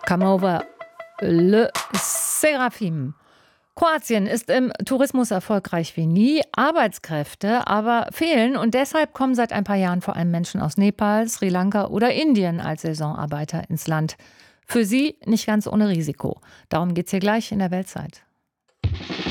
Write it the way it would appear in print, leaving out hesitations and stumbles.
Come over Le Seraphim. Kroatien ist im Tourismus erfolgreich wie nie. Arbeitskräfte aber fehlen und deshalb kommen seit ein paar Jahren vor allem Menschen aus Nepal, Sri Lanka oder Indien als Saisonarbeiter ins Land. Für sie nicht ganz ohne Risiko. Darum geht's hier gleich in der Weltzeit.